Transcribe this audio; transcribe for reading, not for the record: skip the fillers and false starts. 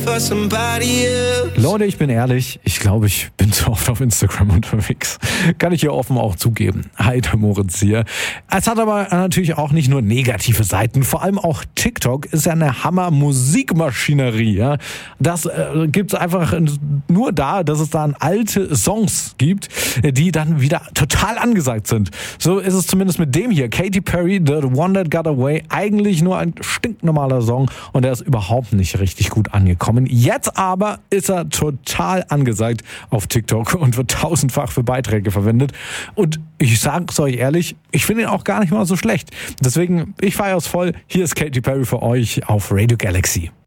Leute, ich bin ehrlich, ich glaube, ich bin zu oft auf Instagram unterwegs. Kann ich hier offen auch zugeben. Hi, der Moritz hier. Es hat aber natürlich auch nicht nur negative Seiten. Vor allem auch TikTok ist ja eine Hammer-Musikmaschinerie. Ja? Das gibt es einfach nur dass es da alte Songs gibt, die dann wieder total angesagt sind. So ist es zumindest mit dem hier. Katy Perry, The One That Got Away. Eigentlich nur ein stinknormaler Song und der ist überhaupt nicht richtig gut angekommen. Jetzt aber ist er total angesagt auf TikTok und wird tausendfach für Beiträge verwendet. Und ich sage es euch ehrlich, ich finde ihn auch gar nicht mal so schlecht. Deswegen, ich feiere es voll. Hier ist Katy Perry für euch auf Radio Galaxy.